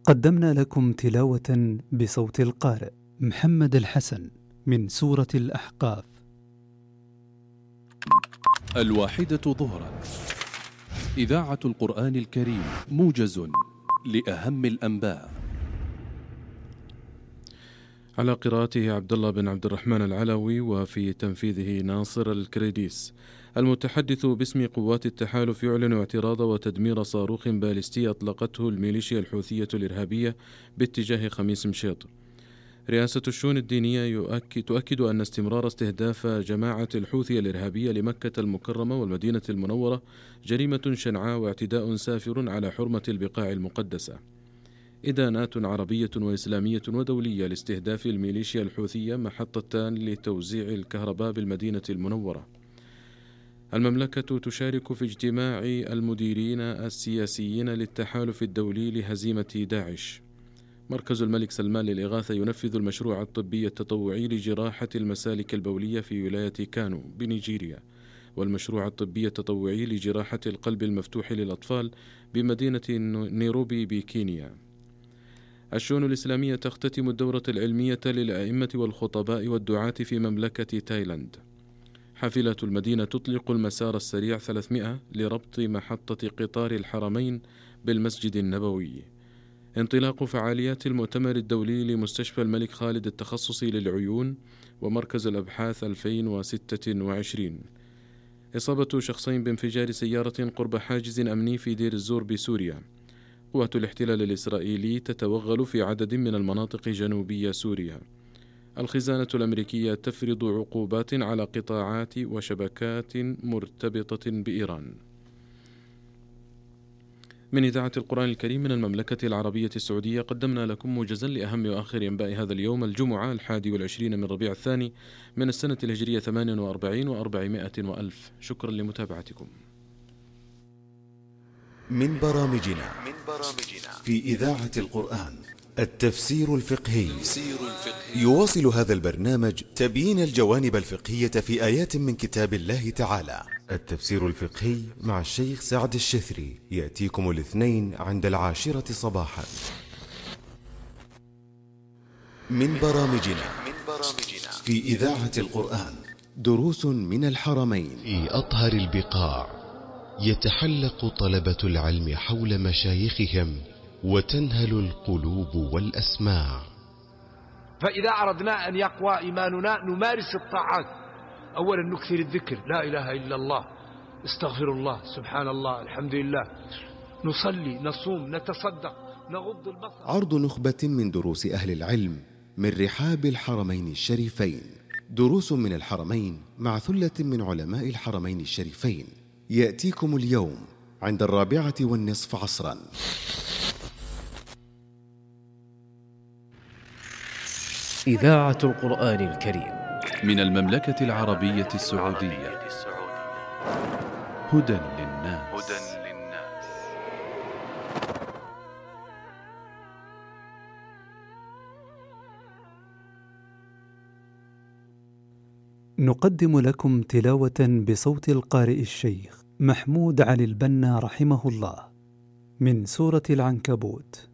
قدمنا لكم تلاوة بصوت القارئ محمد الحسن من سورة الأحقاف. 1:00 إذاعة القرآن الكريم، موجز لأهم الأنباء. على قراءته عبد الله بن عبد الرحمن العلوي، وفي تنفيذه ناصر الكريديس. المتحدث باسم قوات التحالف يعلن اعتراض وتدمير صاروخ باليستي أطلقته الميليشيا الحوثية الإرهابية باتجاه خميس مشيط. رئاسة الشؤون الدينية تؤكد أن استمرار استهداف جماعة الحوثي الإرهابية لمكة المكرمة والمدينة المنورة جريمة شنعاء واعتداء سافر على حرمة البقاع المقدسة. إدانات عربية وإسلامية ودولية لاستهداف الميليشيا الحوثية محطتان لتوزيع الكهرباء بالمدينة المنورة. المملكة تشارك في اجتماع المديرين السياسيين للتحالف الدولي لهزيمة داعش. مركز الملك سلمان للإغاثة ينفذ المشروع الطبي التطوعي لجراحة المسالك البولية في ولاية كانو بنيجيريا، والمشروع الطبي التطوعي لجراحة القلب المفتوح للأطفال بمدينة نيروبي بكينيا. الشؤون الإسلامية تختتم الدورة العلمية للأئمة والخطباء والدعاة في مملكة تايلاند. حافلة المدينة تطلق المسار السريع 300 لربط محطة قطار الحرمين بالمسجد النبوي. انطلاق فعاليات المؤتمر الدولي لمستشفى الملك خالد التخصصي للعيون ومركز الأبحاث 2026. إصابة شخصين بانفجار سيارة قرب حاجز أمني في دير الزور بسوريا. قوات الاحتلال الإسرائيلي تتوغل في عدد من المناطق جنوبية سوريا. الخزانة الأمريكية تفرض عقوبات على قطاعات وشبكات مرتبطة بإيران. من إذاعة القرآن الكريم من المملكة العربية السعودية قدمنا لكم موجزا لأهم وآخر أنباء هذا اليوم، الجمعة 21 من ربيع الثاني من السنة الهجرية 48 و400 وألف. شكرا لمتابعتكم. من برامجنا في إذاعة القرآن التفسير الفقهي. يواصل هذا البرنامج تبيين الجوانب الفقهية في آيات من كتاب الله تعالى. التفسير الفقهي مع الشيخ سعد الشثري يأتيكم الاثنين عند 10 صباحا. من برامجنا في إذاعة القرآن دروس من الحرمين. في أطهر البقاع يتحلق طلبة العلم حول مشايخهم وتنهل القلوب والأسماع. فإذا أردنا أن يقوى إيماننا نمارس الطاعات. أولا نكثر الذكر، لا إله إلا الله، استغفر الله، سبحان الله، الحمد لله، نصلي، نصوم، نتصدق، نغض البصر. عرض نخبة من دروس أهل العلم من رحاب الحرمين الشريفين. دروس من الحرمين مع ثلة من علماء الحرمين الشريفين يأتيكم اليوم عند 4:15 عصرا. إذاعة القرآن الكريم من المملكة العربية السعودية. هدى للناس. نقدم لكم تلاوة بصوت القارئ الشيخ محمود علي البنا رحمه الله من سورة العنكبوت.